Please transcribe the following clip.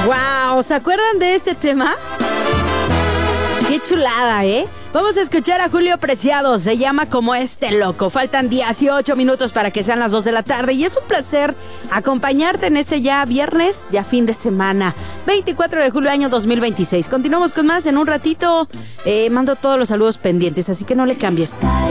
Wow, ¿se acuerdan de este tema? Qué chulada, ¿eh? Vamos a escuchar a Julio Preciado, se llama Como este loco. Faltan 18 minutos para que sean las 2 de la tarde y es un placer acompañarte en este ya viernes, ya fin de semana, 24 de julio año 2026. Continuamos con más en un ratito, mando todos los saludos pendientes, así que no le cambies.